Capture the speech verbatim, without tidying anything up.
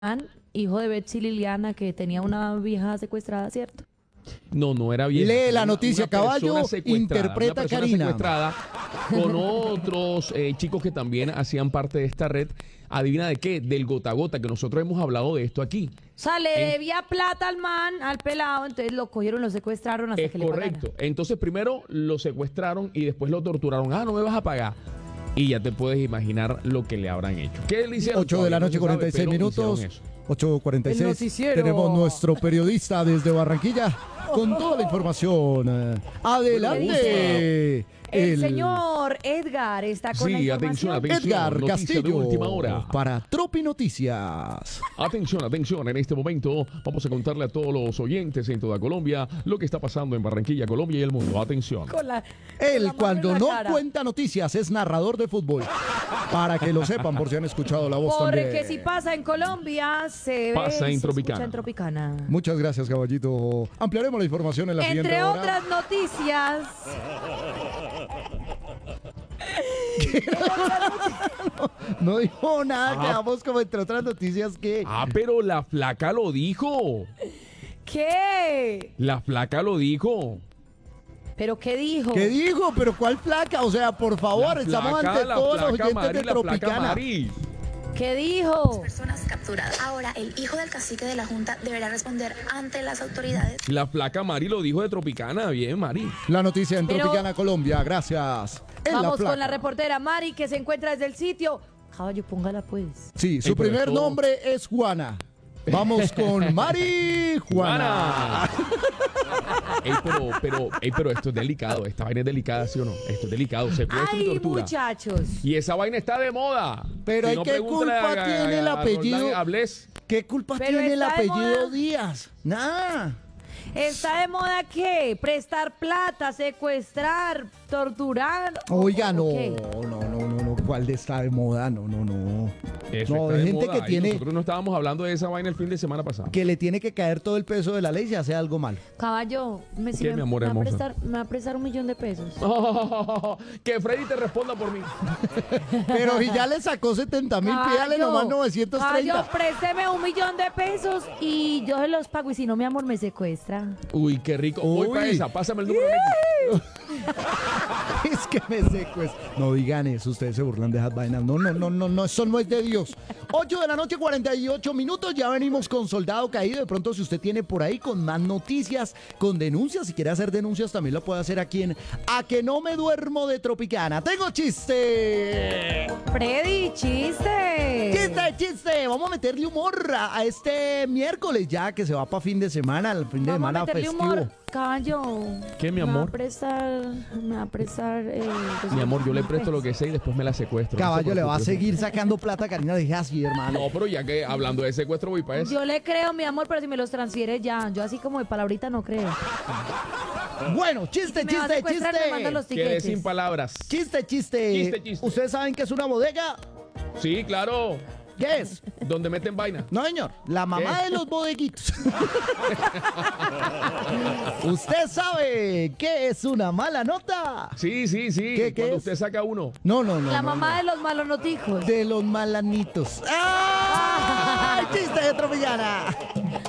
hijo de Betsy Liliana, que tenía una vieja secuestrada, ¿cierto? No, no era vieja. Lee la Una- noticia, una persona caballo, secuestrada, interpreta una persona Karina. secuestrada con otros eh, chicos que también hacían parte de esta red. ¿Adivina de qué? Del gota a gota, que nosotros hemos hablado de esto aquí. O sea, le En- debía plata al man, al pelado, entonces lo cogieron, lo secuestraron hasta Es que le correcto. pagara. Entonces primero lo secuestraron y después lo torturaron. Ah, no me vas a pagar. Y ya te puedes imaginar lo que le habrán hecho. ¿Qué le hicieron? ocho de la Todavía no noche, se sabe, cuarenta y seis pero minutos. hicieron eso. ocho cuarenta y El seis. noticiero. Tenemos nuestro periodista desde Barranquilla con toda la información. Eh, Adelante. El, señor Edgar está con la Sí, información. atención, atención. Edgar Noticia de Castillo última hora. para Tropi Noticias. Atención, atención, en este momento vamos a contarle a todos los oyentes en toda Colombia lo que está pasando en Barranquilla, Colombia y el mundo. Atención. Con la- con la Él mano cuando en la no cara. cuenta noticias es narrador de fútbol. Para que lo sepan por si han escuchado la voz Porque también. si pasa en Colombia, se Pasa ve, en se Tropicana. escucha en Tropicana. Muchas gracias, caballito. Ampliaremos la información en la siguiente Entre hora. otras noticias, No dijo nada, Ah. quedamos como entre otras noticias que... Ah, pero la flaca lo dijo. ¿qué? La flaca lo dijo. ¿Pero qué dijo? ¿Qué dijo? ¿Pero cuál flaca? O sea, por favor, La estamos flaca, ante la todos los flaca oyentes Mari, de la flaca Tropicana. Mari. ¿Qué dijo? Personas capturadas. Ahora, el hijo del cacique de la Junta deberá responder ante las autoridades. La flaca Mari lo dijo de Tropicana. Bien, Mari. La noticia en Pero- Tropicana, Colombia. Gracias. En Vamos flaca. con la reportera Mari, que se encuentra desde el sitio. Caballo, póngala pues. Sí, su Ey, pero primer esto- nombre es Juana. Vamos con Mari Juana. Juana. Ey, pero, pero, ey, pero esto es delicado. Esta vaina es delicada, ¿sí o no? Esto es delicado. Secuestro y Ay, tortura. muchachos. Y esa vaina está de moda. Pero Si ¿y no, qué pregúntale culpa a- a- tiene el a apellido? Roldán Ablés. ¿Qué culpa Pero tiene el está de apellido moda. Díaz? Nada. ¿Está de moda qué? ¿Prestar plata, secuestrar, torturar? ¿O- Oiga, o no, qué? no, no, no, no, ¿cuál de está de moda? No, no, no. Eso No, está hay de gente moda. que Y tiene, Nosotros no estábamos hablando de esa vaina el fin de semana pasado. que le tiene que caer todo el peso de la ley si hace algo mal. Caballo, me, si ¿Qué, me, mi amor me va a hermosa? prestar, me va a prestar un millón de pesos. Que Freddy te responda por mí. Pero si ya le sacó setenta mil, pídale Caballo, nomás novecientos treinta. Caballo, présteme un millón de pesos y yo se los pago. Y si no, mi amor, me secuestra. Uy, qué rico. Voy Uy. para esa. Pásame el número de X. Es que me secues. No digan eso, ustedes se burlan de esas vainas. No, no, no, no, no, eso no es de Dios. ocho de la noche, cuarenta y ocho minutos. Ya venimos con Soldado Caído. De pronto, si usted tiene por ahí con más noticias, con denuncias, si quiere hacer denuncias, también lo puede hacer aquí en A Que No Me Duermo de Tropicana. ¡Tengo chiste! Freddy, chiste. ¡Chiste, chiste! Vamos a meterle humor a a este miércoles ya que se va para fin de semana, el fin de Vamos a semana meterle festivo. humor. Caballo. ¿Qué, mi Me va amor? a prestar, me va a prestar. Eh, Mi amor, yo le presto lo que que sé y después me la secuestro. No se Caballo le va a preocupe. seguir sacando plata, Karina. Deje así, hermano. No, pero ya que hablando de secuestro voy para eso. Yo le creo, mi amor, pero si me los transfiere ya. Yo así como de palabrita no creo. Bueno, chiste, Si me va a chiste, secuestrar, me manda los chiste. Quedé tiquetes. sin palabras. Chiste, chiste. Chiste, chiste. ¿Ustedes saben que es una bodega? Sí, claro. ¿Qué es? Donde meten vaina. No, señor. La mamá ¿Qué? de los bodeguitos. ¿Usted sabe qué es una mala nota? Sí, sí, sí. ¿Qué, qué Cuando es? usted saca uno. No, no, no. La no, mamá no. de los malonotijos. De los malanitos. ¡Ay! ¡Chiste de Tropicana!